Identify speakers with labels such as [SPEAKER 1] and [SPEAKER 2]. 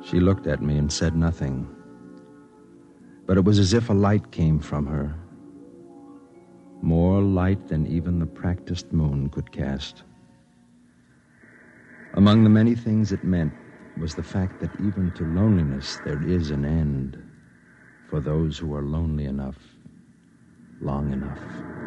[SPEAKER 1] She looked at me and said nothing. But it was as if a light came from her. More light than even the practiced moon could cast. Among the many things it meant was the fact that even to loneliness there is an end for those who are lonely enough, long enough.